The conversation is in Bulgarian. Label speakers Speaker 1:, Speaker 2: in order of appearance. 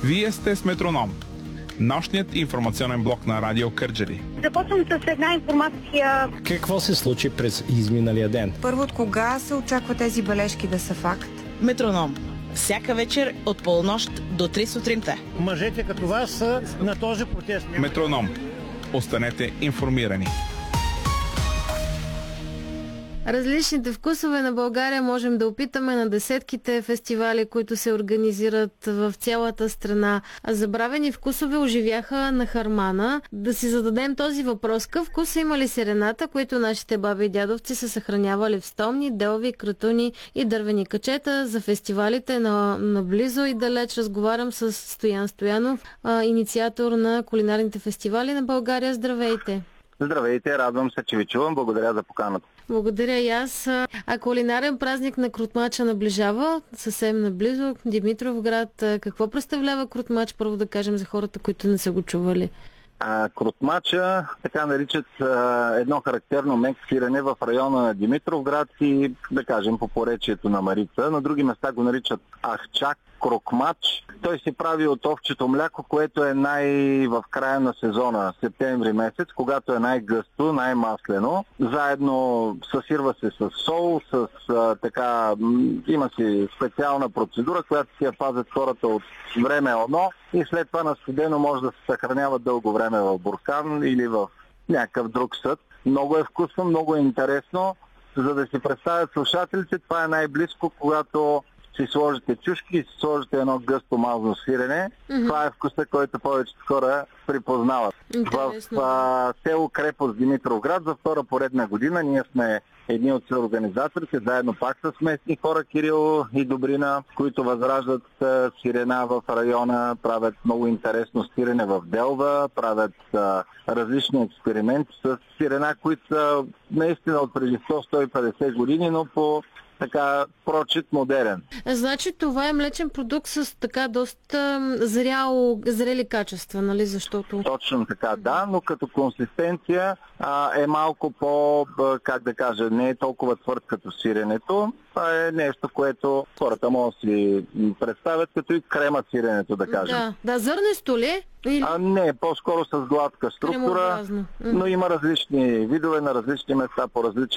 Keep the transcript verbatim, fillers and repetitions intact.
Speaker 1: Вие сте с Метроном, нощният информационен блок на Радио Кърджали.
Speaker 2: Започвам с една информация.
Speaker 3: Какво се случи през изминалия ден?
Speaker 4: Първо, от кога се очаква тези бележки да са факт?
Speaker 5: Метроном. Всяка вечер от полунощ до три сутринта.
Speaker 6: Мъжете като вас са на този протест.
Speaker 1: Метроном. Останете информирани.
Speaker 7: Различните вкусове на България можем да опитаме на десетките фестивали, които се организират в цялата страна. А забравени вкусове оживяха на Хармана. Да си зададем този въпрос: къв вкус са имали сирената, които нашите баби и дядовци са съхранявали в стомни, делви, кратуни и дървени качета за фестивалите на, наблизо и далеч. Разговарям с Стоян Стоянов, а, инициатор на кулинарните фестивали на България. Здравейте!
Speaker 8: Здравейте, радвам се, че ви чувам. Благодаря за поканата.
Speaker 7: Благодаря и аз. А кулинарен празник на Крутмача наближава съвсем наблизо. Димитровград. Какво представлява Крутмач? Първо да кажем за хората, които не са го чували.
Speaker 8: А, Крутмача, така наричат а, едно характерно мек сирене в района на Димитровград и, да кажем, по поречието на Марица. На други места го наричат ахчак, крокмач. Той се прави от овчето мляко, което е най в края на сезона, септември месец, когато е най-гъсто, най-маслено. Заедно съсирва се с сол, с а, така, има си специална процедура, която си я пазят хората от време едно и след това на студено може да се съхранява дълго време в буркан или в някакъв друг съд. Много е вкусно, много е интересно. За да си представят слушателите, това е най-близко, когато си сложите чушки и си сложите едно гъсто мазно сирене. Mm-hmm. Това е вкуса, който повечето хора припознават.
Speaker 7: Интересно.
Speaker 8: В а, село Крепост, Димитровград, за втора поредна година ние сме едни от организаторите, заедно пак с местни хора, Кирил и Добрина, които възраждат а, сирена в района, правят много интересно сирене в Делва, правят а, различни експерименти с сирена, които са наистина от преди сто до сто и петдесет години, но по така прочит модерен.
Speaker 7: Значи това е млечен продукт с така доста зряло, зрели качества, нали? Защото...
Speaker 8: Точно така, да, но като консистенция а, е малко по, как да кажа, не е толкова твърд като сиренето. Това е нещо, което хората могат да си представят като и крема сиренето, да кажем.
Speaker 7: Да, да, зърнесто ли? Или...
Speaker 8: А, не, по-скоро с гладка структура, но има различни видове на различни места по различен